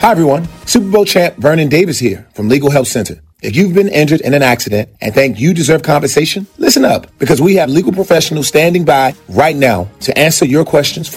Hi, everyone. Super Bowl champ Vernon Davis here from Legal Help Center. If you've been injured in an accident and think you deserve compensation, listen up, because we have legal professionals standing by right now to answer your questions